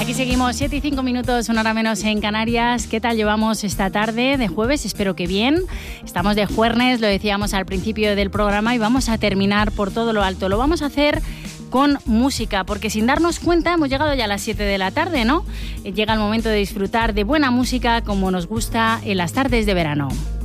Aquí seguimos, 7 y 5 minutos, una hora menos en Canarias. ¿Qué tal llevamos esta tarde de jueves? Espero que bien. Estamos de jueves, lo decíamos al principio del programa, y vamos a terminar por todo lo alto. Lo vamos a hacer con música, porque sin darnos cuenta hemos llegado ya a las 7 de la tarde, ¿no? Llega el momento de disfrutar de buena música como nos gusta en las tardes de verano.